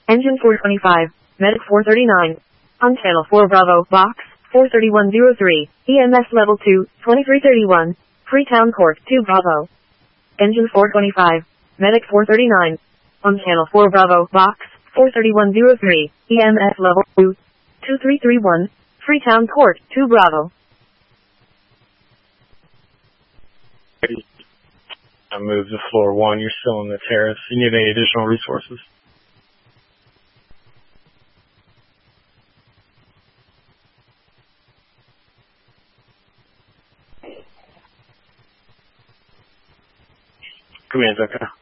Engine 425, Medic 439. On channel 4 Bravo, box 43103, EMS level 2, 2331, Freetown Court 2 Bravo. Engine 425, Medic 439. On channel 4 Bravo, box 43103, EMS level 2, 2331, Freetown Court 2 Bravo. I moved to floor 1. You're still in the terrace. You need any additional resources? Command, okay.